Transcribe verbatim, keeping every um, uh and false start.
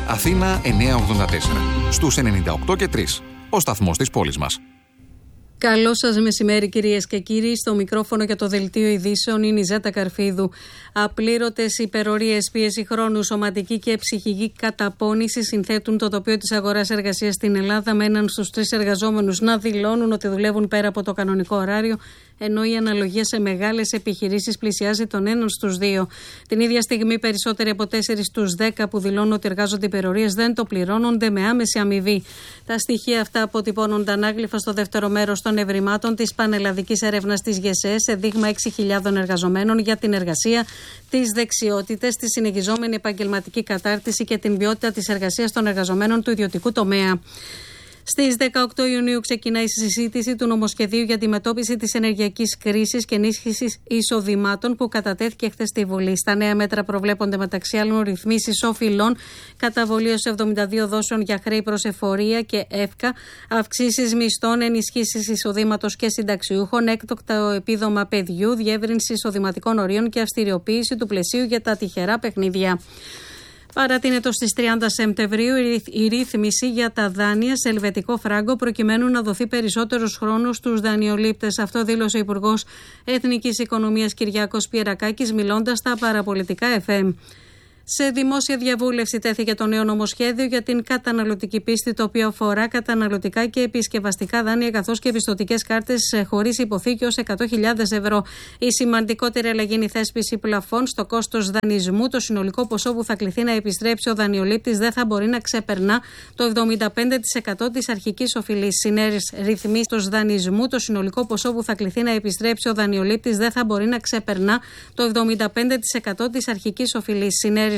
Αθήνα εννιακόσια ογδόντα τέσσερα. Στους ενενήντα οκτώ και τρία. Ο σταθμός της πόλης μας. Καλό σας μεσημέρι, κυρίες και κύριοι. Στο μικρόφωνο για το δελτίο ειδήσεων είναι η Ζέτα Καρφίδου. Απλήρωτες υπερορίες, πίεση χρόνου, σωματική και ψυχική καταπώνηση συνθέτουν το τοπίο της αγοράς εργασίας στην Ελλάδα, με έναν στους τρεις εργαζόμενους να δηλώνουν ότι δουλεύουν πέρα από το κανονικό ωράριο, ενώ η αναλογία σε μεγάλες επιχειρήσεις πλησιάζει τον έναν στους δύο. Την ίδια στιγμή, περισσότεροι από τέσσερις στους δέκα που δηλώνουν ότι εργάζονται υπερορίες δεν το πληρώνονται με άμεση αμοιβή. Τα στοιχεία αυτά αποτυπώνονται ανάγλυφα στο δεύτερο μέρος των ευρημάτων της πανελλαδικής έρευνας της ΓΕΣΕ σε δείγμα έξι χιλιάδων εργαζομένων για την εργασία, τις δεξιότητες, τη συνεχιζόμενη επαγγελματική κατάρτιση και την ποιότητα της εργασίας των εργαζομένων του ιδιωτικού τομέα. Στις δεκαοκτώ Ιουνίου ξεκινάει η συζήτηση του νομοσχεδίου για τη μετώπιση της ενεργειακής κρίσης και ενίσχυσης εισοδημάτων που κατατέθηκε χθες στη Βουλή. Στα νέα μέτρα προβλέπονται μεταξύ άλλων ρυθμίσεις οφειλών, καταβολή έως εβδομήντα δύο δόσεων για χρέη προς εφορία και εύκα, αυξήσεις μισθών, ενισχύσεις εισοδήματος και συνταξιούχων, έκτοκτο επίδομα παιδιού, διεύρυνση εισοδηματικών ορίων και αυστηριοποίηση του πλαισίου για τα τυχερά παιχνίδια. Παρατείνεται στις τριάντα Σεπτεμβρίου η ρύθμιση για τα δάνεια σε ελβετικό φράγκο, προκειμένου να δοθεί περισσότερος χρόνος στους δανειολήπτες. Αυτό δήλωσε ο Υπουργός Εθνικής Οικονομίας Κυριάκος Πιερακάκης, μιλώντας στα παραπολιτικά εφ εμ. Σε δημόσια διαβούλευση τέθηκε το νέο νομοσχέδιο για την καταναλωτική πίστη, το οποίο αφορά καταναλωτικά και επισκευαστικά δάνεια, καθώς και πιστωτικές κάρτες χωρίς υποθήκη ως εκατό χιλιάδες ευρώ. Η σημαντικότερη αλλαγή είναι η θέσπιση πλαφών στο κόστος δανεισμού. Το συνολικό ποσό που θα κληθεί να επιστρέψει ο δανειολήπτης δεν θα μπορεί να ξεπερνά το εβδομήντα πέντε τοις εκατό της αρχικής οφειλής. Συνέρες ρυθμίσεις δανεισμού. Το συνολικό ποσό που θα κληθεί να επιστρέψει ο δανειολήπτης δεν θα μπορεί να ξεπερνά το εβδομήντα πέντε τοις εκατό της αρχικής οφειλής.